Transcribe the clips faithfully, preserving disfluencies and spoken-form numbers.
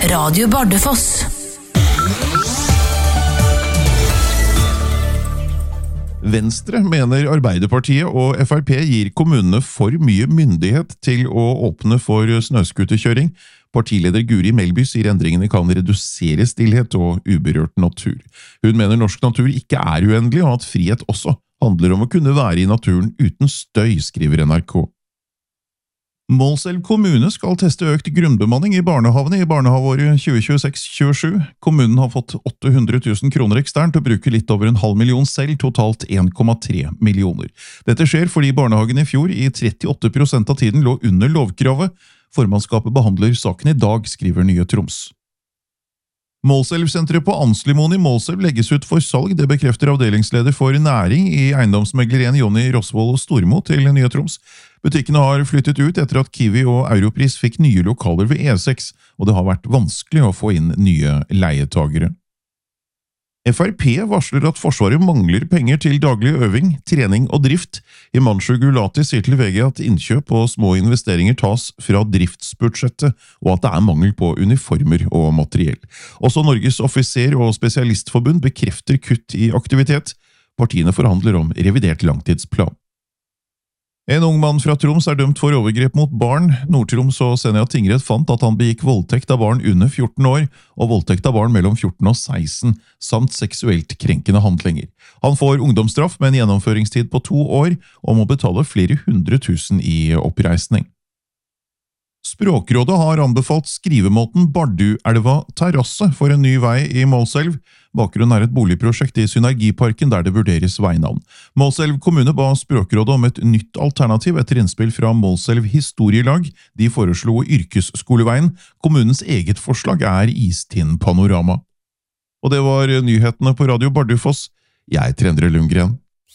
Radio Bardufoss. Venstre mener Arbeiderpartiet og F R P gir kommunene for mye myndighet til å åpne for snøskuterkjøring. Partileder Guri Melby sier endringene kan redusere stillhet og uberørt natur. Hun mener norsk natur ikke er uendelig, og at frihet også handler om å kunne være i naturen uten støy, skriver N R K. Målselv kommune skal teste økt grunnbemanning i barnehavene i barnehaveåret tjue tjueseks tjuesju. Kommunen har fått åtte hundre tusen kroner eksternt og bruker litt over en halv million selv, totalt en komma tre millioner. Dette skjer fordi barnehagen i fjor i trettiåtte prosent av tiden lå under lovkravet. Formannskapet behandler saken i dag, skriver Nye Troms. Målselv-senteret på Anslimoen i Målselv legges ut for salg, det bekrefter avdelingsleder for næring i eiendomsmegler Jonny Rosvold Stormo til Nye Troms. Butikkene har flyttet ut etter at Kiwi og Europris fikk nye lokaler ved E seks, og det har vært vanskelig å få inn nye leietagere. F R P varsler at Forsvaret mangler penger til daglig øving, trening og drift. Himanshu Gulati sier til V G at innkjøp og små investeringer tas fra driftsbudsjettet, og at det er mangel på uniformer og materiell. Også Norges offiser- og spesialistforbund bekrefter kutt i aktivitet. Partiene forhandler om revidert langtidsplan. En ung mann fra Troms er dømt for overgrep mot barn. Nord-Troms og Senja tingrett fant at han begikk voldtekt av barn under fjorten år, og voldtekt av barn mellom fjorten og seksten, samt seksuelt krenkende handlinger. Han får ungdomsstraff med en gjennomføringstid på to år, og må betale flere hundre tusen i oppreisning. Språkrådet har anbefalt skrivemåten Barduelva terrasse for en ny vei i Målselv. Bakgrunnen er et boligprosjekt i Synergiparken der det vurderes veinavn. Målselv kommune ba Språkrådet om et nytt alternativ etter innspill fra Målselv historielag. De foreslo yrkesskoleveien. Kommunens eget forslag er Istinn Panorama. Og det var nyhetene på Radio Bardufoss. Jeg er Endre Lundgren.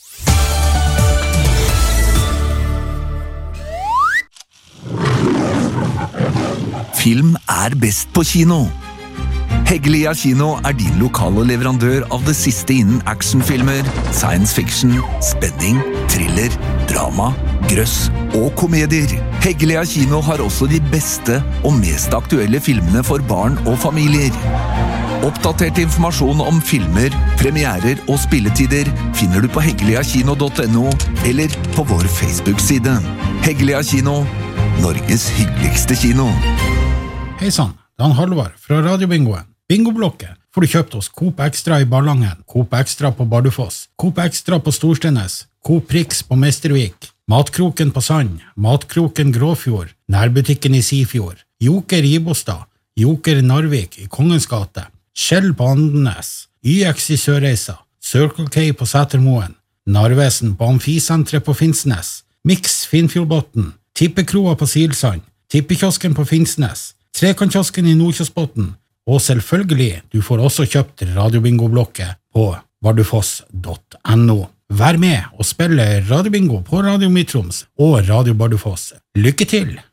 Film er best på kino. Heggelia Kino er din lokale leverandør av det siste innen actionfilmer, science fiction, spenning, thriller, drama, grøss og komedier. Heggelia Kino har også de beste og mest aktuelle filmene for barn og familier. Oppdatert informasjon om filmer, premierer og spilletider finner du på heggeliakino punktum no eller på vår Facebook-side. Heggelia Kino, Norges hyggeligste kino. Hei sann, Dan Halvar fra Radiobingoen. Bingoblokken får du kjøpt hos Coop Extra i Ballangen, Coop Extra på Bardufoss, Coop Extra på Storstenes, Coop Prix på Mestervik, Matkroken på Sand, Matkroken Gråfjord, Nærbutikken i Sifjord, Joker i Ibostad, Joker Narvik i Kongens gate, Skjell på Andenes, Y X i Sørreisa, Circle K på Sætermoen, Narvesen på Amfisentret på Finnsnes, Mix Finnfjordbotten, Tippekroa på Silsand, Tippekiosken på Finnsnes, Trekantkiosken i Nordkjosbotten, og selvfølgelig, du får også kjøpt Radiobingo-blokket på bardufoss punktum no. Vær med og spille Radiobingo på Radio Mitroms og Radio Bardufoss. Lykke til!